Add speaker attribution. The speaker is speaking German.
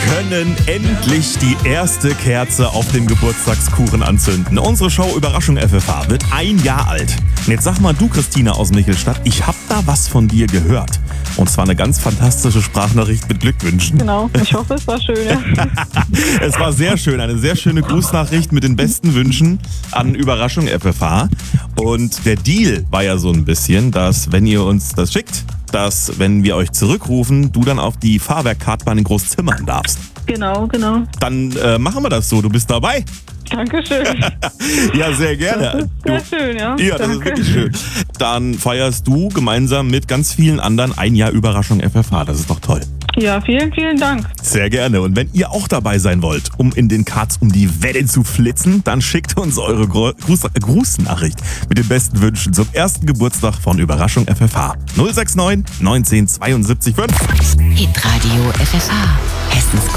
Speaker 1: können endlich die erste Kerze auf dem Geburtstagskuchen anzünden. Unsere Show Überraschung FFH wird 1 Jahr alt. Und jetzt sag mal du, Christina aus Michelstadt, ich hab da was von dir gehört. Und zwar eine ganz fantastische Sprachnachricht mit Glückwünschen.
Speaker 2: Genau, ich hoffe, es war schön. Ja.
Speaker 1: Es war sehr schön, eine sehr schöne Grußnachricht mit den besten Wünschen an Überraschung FFH. Und der Deal war ja so ein bisschen, dass wenn ihr uns das schickt, dass wenn wir euch zurückrufen, du dann auf die Fahrwerkkartbahn in Großzimmern darfst.
Speaker 2: Genau.
Speaker 1: Dann machen wir das so, du bist dabei.
Speaker 2: Dankeschön.
Speaker 1: Ja, sehr gerne.
Speaker 2: Das ist sehr schön, ja.
Speaker 1: Ja, das
Speaker 2: Danke.
Speaker 1: ist wirklich schön. Dann feierst du gemeinsam mit ganz vielen anderen 1 Jahr Überraschung FFH. Das ist doch toll.
Speaker 2: Ja, vielen Dank.
Speaker 1: Sehr gerne. Und wenn ihr auch dabei sein wollt, um in den Karts um die Wette zu flitzen, dann schickt uns eure Grußnachricht mit den besten Wünschen zum ersten Geburtstag von Überraschung FFH. 069 19 72 5.
Speaker 3: Hitradio FFH. Hessens